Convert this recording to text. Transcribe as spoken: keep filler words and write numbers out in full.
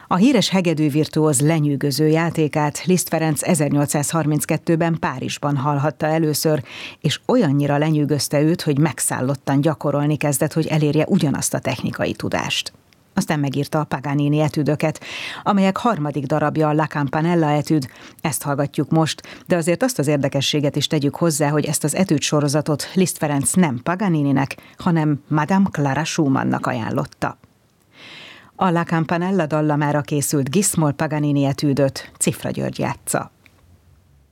A híres hegedűvirtuóz lenyűgöző játékát Liszt Ferenc ezernyolcszázharminckettőben Párizsban hallhatta először, és olyannyira lenyűgözte őt, hogy megszállottan gyakorolni kezdett, hogy elérje ugyanazt a technikai tudást. Aztán megírta a Paganini etüdöket, amelyek harmadik darabja a La Campanella etüd. Ezt hallgatjuk most, de azért azt az érdekességet is tegyük hozzá, hogy ezt az etüd sorozatot Liszt Ferenc nem Paganininek, hanem Madame Clara Schumannnak ajánlotta. A La Campanella dallamára készült Gismol Paganini etüdöt Cifra György játsza.